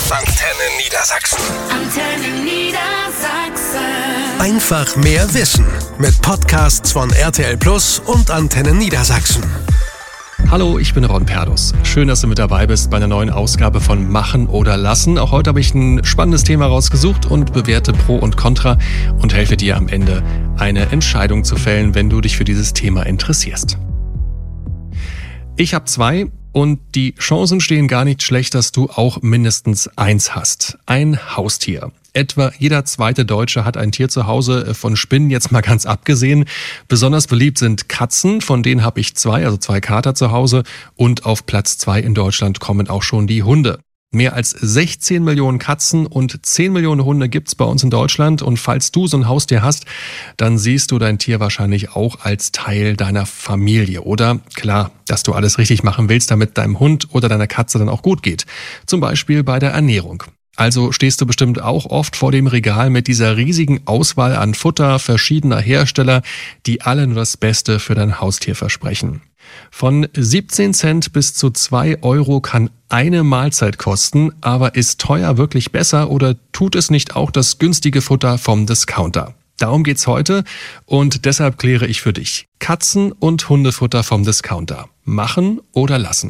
Antenne Niedersachsen. Antenne Niedersachsen. Einfach mehr Wissen mit Podcasts von RTL Plus und Antenne Niedersachsen. Hallo, ich bin Ron Perdus. Schön, dass du mit dabei bist bei einer neuen Ausgabe von Machen oder Lassen. Auch heute habe ich ein spannendes Thema rausgesucht und bewerte Pro und Contra und helfe dir am Ende, eine Entscheidung zu fällen, wenn du dich für dieses Thema interessierst. Ich habe 2 und die Chancen stehen gar nicht schlecht, dass du auch mindestens eins hast. Ein Haustier. Etwa jeder zweite Deutsche hat ein Tier zu Hause, von Spinnen jetzt mal ganz abgesehen. Besonders beliebt sind Katzen, von denen habe ich 2, also 2 Kater zu Hause. Und auf Platz 2 in Deutschland kommen auch schon die Hunde. Mehr als 16 Millionen Katzen und 10 Millionen Hunde gibt's bei uns in Deutschland. Und falls du so ein Haustier hast, dann siehst du dein Tier wahrscheinlich auch als Teil deiner Familie. Oder klar, dass du alles richtig machen willst, damit deinem Hund oder deiner Katze dann auch gut geht. Zum Beispiel bei der Ernährung. Also stehst du bestimmt auch oft vor dem Regal mit dieser riesigen Auswahl an Futter verschiedener Hersteller, die alle nur das Beste für dein Haustier versprechen. Von 17 Cent bis zu 2 Euro kann eine Mahlzeit kosten, aber ist teuer wirklich besser oder tut es nicht auch das günstige Futter vom Discounter? Darum geht's heute und deshalb kläre ich für dich. Katzen- und Hundefutter vom Discounter. Machen oder lassen?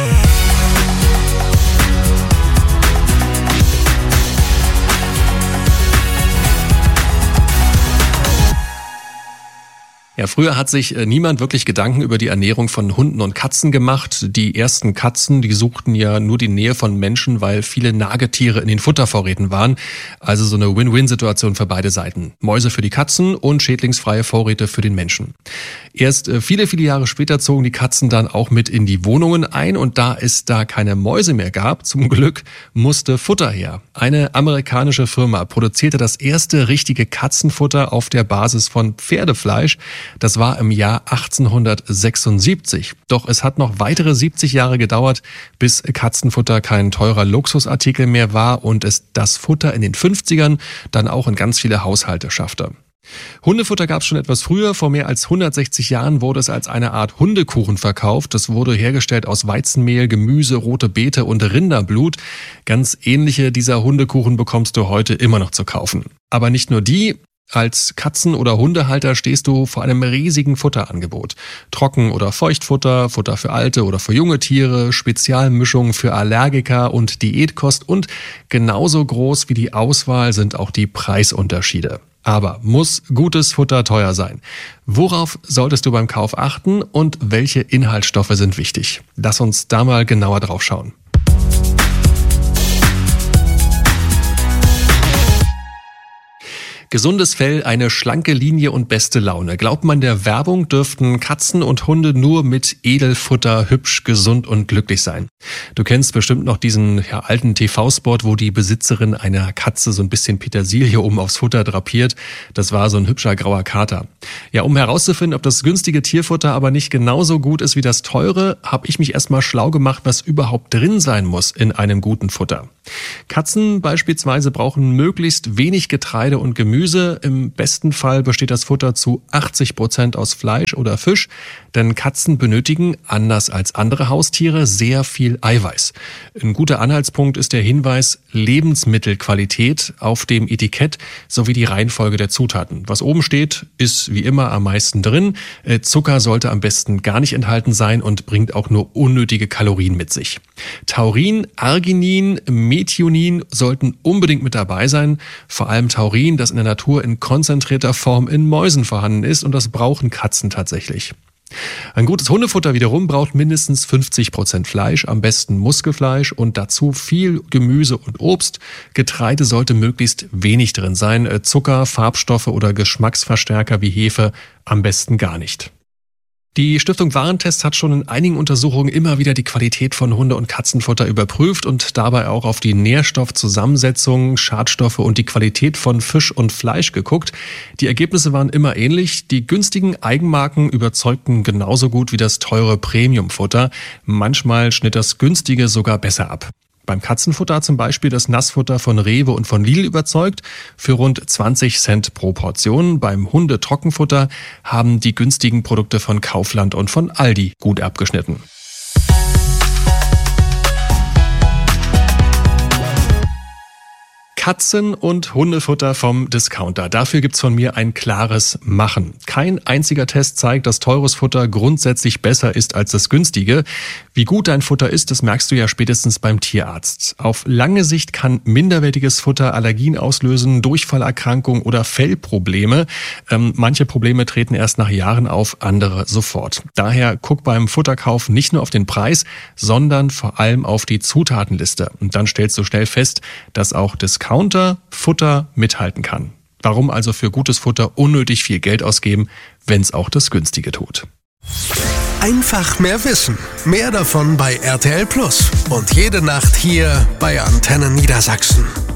Ja, früher hat sich niemand wirklich Gedanken über die Ernährung von Hunden und Katzen gemacht. Die ersten Katzen, die suchten ja nur die Nähe von Menschen, weil viele Nagetiere in den Futtervorräten waren. Also so eine Win-Win-Situation für beide Seiten. Mäuse für die Katzen und schädlingsfreie Vorräte für den Menschen. Erst viele Jahre später zogen die Katzen dann auch mit in die Wohnungen ein und da es da keine Mäuse mehr gab, zum Glück, musste Futter her. Eine amerikanische Firma produzierte das erste richtige Katzenfutter auf der Basis von Pferdefleisch. Das war im Jahr 1876. Doch es hat noch weitere 70 Jahre gedauert, bis Katzenfutter kein teurer Luxusartikel mehr war und es das Futter in den 50ern dann auch in ganz viele Haushalte schaffte. Hundefutter gab es schon etwas früher. Vor mehr als 160 Jahren wurde es als eine Art Hundekuchen verkauft. Das wurde hergestellt aus Weizenmehl, Gemüse, rote Beete und Rinderblut. Ganz ähnliche dieser Hundekuchen bekommst du heute immer noch zu kaufen. Aber nicht nur die. Als Katzen- oder Hundehalter stehst du vor einem riesigen Futterangebot. Trocken- oder Feuchtfutter, Futter für alte oder für junge Tiere, Spezialmischungen für Allergiker und Diätkost und genauso groß wie die Auswahl sind auch die Preisunterschiede. Aber muss gutes Futter teuer sein? Worauf solltest du beim Kauf achten und welche Inhaltsstoffe sind wichtig? Lass uns da mal genauer drauf schauen. Gesundes Fell, eine schlanke Linie und beste Laune. Glaubt man der Werbung, dürften Katzen und Hunde nur mit Edelfutter hübsch, gesund und glücklich sein. Du kennst bestimmt noch diesen alten TV-Spot, wo die Besitzerin einer Katze so ein bisschen Petersilie oben aufs Futter drapiert. Das war so ein hübscher grauer Kater. Ja, um herauszufinden, ob das günstige Tierfutter aber nicht genauso gut ist wie das teure, habe ich mich erstmal schlau gemacht, was überhaupt drin sein muss in einem guten Futter. Katzen beispielsweise brauchen möglichst wenig Getreide und Gemüse. Im besten Fall besteht das Futter zu 80% aus Fleisch oder Fisch, denn Katzen benötigen, anders als andere Haustiere, sehr viel Eiweiß. Ein guter Anhaltspunkt ist der Hinweis Lebensmittelqualität auf dem Etikett sowie die Reihenfolge der Zutaten. Was oben steht, ist wie immer am meisten drin. Zucker sollte am besten gar nicht enthalten sein und bringt auch nur unnötige Kalorien mit sich. Taurin, Arginin, Methionin sollten unbedingt mit dabei sein. Vor allem Taurin, das in der Natur in konzentrierter Form in Mäusen vorhanden ist und das brauchen Katzen tatsächlich. Ein gutes Hundefutter wiederum braucht mindestens 50% Fleisch, am besten Muskelfleisch und dazu viel Gemüse und Obst. Getreide sollte möglichst wenig drin sein, Zucker, Farbstoffe oder Geschmacksverstärker wie Hefe am besten gar nicht. Die Stiftung Warentest hat schon in einigen Untersuchungen immer wieder die Qualität von Hunde- und Katzenfutter überprüft und dabei auch auf die Nährstoffzusammensetzung, Schadstoffe und die Qualität von Fisch und Fleisch geguckt. Die Ergebnisse waren immer ähnlich. Die günstigen Eigenmarken überzeugten genauso gut wie das teure Premiumfutter. Manchmal schnitt das günstige sogar besser ab. Beim Katzenfutter hat zum Beispiel das Nassfutter von Rewe und von Lidl überzeugt, für rund 20 Cent pro Portion. Beim Hundetrockenfutter haben die günstigen Produkte von Kaufland und von Aldi gut abgeschnitten. Katzen- und Hundefutter vom Discounter. Dafür gibt's von mir ein klares Machen. Kein einziger Test zeigt, dass teures Futter grundsätzlich besser ist als das günstige. Wie gut dein Futter ist, das merkst du ja spätestens beim Tierarzt. Auf lange Sicht kann minderwertiges Futter Allergien auslösen, Durchfallerkrankungen oder Fellprobleme. Manche Probleme treten erst nach Jahren auf, andere sofort. Daher guck beim Futterkauf nicht nur auf den Preis, sondern vor allem auf die Zutatenliste. Und dann stellst du schnell fest, dass auch Discounter Futter mithalten kann. Warum also für gutes Futter unnötig viel Geld ausgeben, wenn es auch das Günstige tut? Einfach mehr wissen. Mehr davon bei RTL Plus. Und jede Nacht hier bei Antenne Niedersachsen.